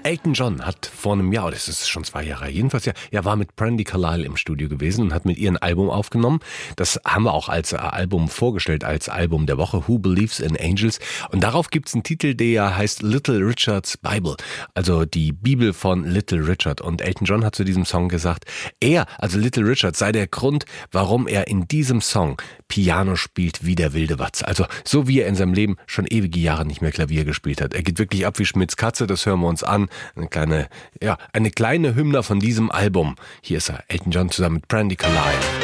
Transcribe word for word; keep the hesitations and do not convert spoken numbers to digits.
Elton John hat vor einem Jahr, das ist schon zwei Jahre, jedenfalls ja, er war mit Brandi Carlile im Studio gewesen und hat mit ihr ein Album aufgenommen. Das haben wir auch als Album vorgestellt, als Album der Woche, Who Believes in Angels. Und darauf gibt's einen Titel, der heißt Little Richard's Bible, also die Bibel von Little Richard. Und Elton John hat zu diesem Song gesagt, er, also Little Richard, sei der Grund, warum er in diesem Song Piano spielt wie der wilde Watz. Also so wie er in seinem Leben schon ewige Jahre nicht mehr Klavier gespielt hat. Er geht wirklich ab wie Schmitz Katze, das hören wir uns an. Eine kleine, ja, eine kleine Hymne von diesem Album. Hier ist er, Elton John zusammen mit Brandi Carlile.